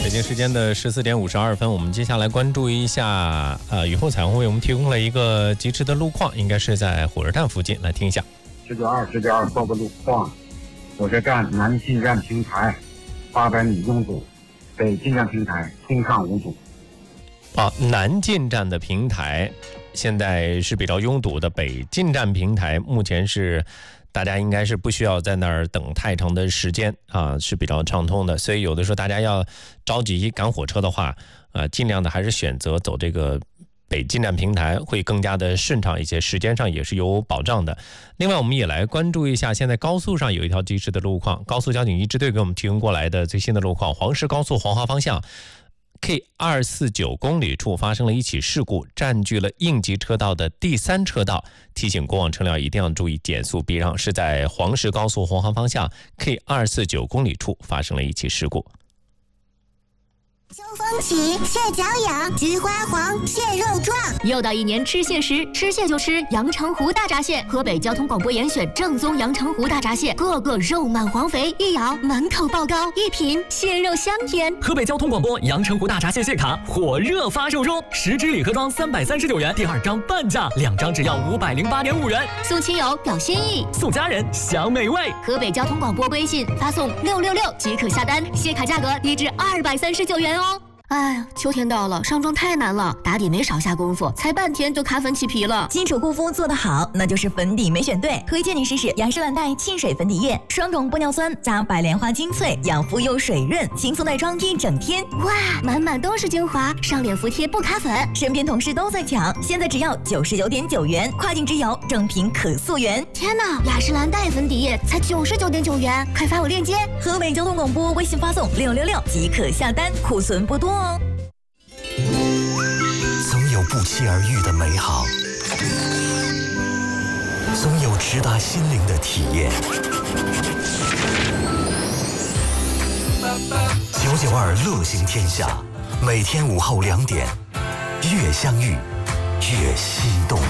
京时间的14点52分，我们接下来关注一下雨后彩虹为我们提供了一个及时的路况，应该是在火车站附近，来听一下。 19报个路况，火车站南进站平台800米拥堵，北进站平台通畅无阻。 南进站的平台现在是比较拥堵的，北进站平台目前是大家应该是不需要在那儿等太长的时间啊，是比较畅通的。所以有的时候大家要着急赶火车的话，尽量的还是选择走这个北进站平台，会更加的顺畅一些，时间上也是有保障的。另外我们也来关注一下现在高速上有一条及时的路况，高速交警一支队给我们提供过来的最新的路况。黄石高速黄骅方向K249公里处发生了一起事故，占据了应急车道的第3车道，提醒过往车辆一定要注意减速避让。是在黄石高速黄骅方向 K249公里处发生了一起事故。 秋风起，蟹脚痒，菊花黄，蟹肉壮。 又到一年吃蟹时，吃蟹就吃阳澄湖大闸蟹。河北交通广播严选正宗阳澄湖大闸蟹，个个肉满黄肥，一咬满口爆膏，一品蟹肉香甜。 河北交通广播阳澄湖大闸蟹蟹卡火热发售中，10支礼盒装339元，第2张半价，2张只要508.5元。 送亲友表心意， 送家人享美味。 河北交通广播微信发送666即可下单，蟹卡价格低至239元哦。哎呀，秋天到了，上妆太难了，打底没少下功夫，才半天就卡粉起皮了。 基础护肤做得好，那就是粉底没选对。推荐你试试雅诗兰黛沁水粉底液，双种玻尿酸加白莲花精粹，养肤又水润，轻松带妆一整天。 哇，满满都是精华，上脸服帖不卡粉。 身边同事都在抢，现在只要99.9元，跨境直邮，正品可溯源。 天哪，雅诗兰黛粉底液才99.9元，快发我链接。 河北交通广播微信发送666即可下单，库存不多。 总有不期而遇的美好，总有直达心灵的体验。992乐行天下，每天午后2点，越相遇越心动。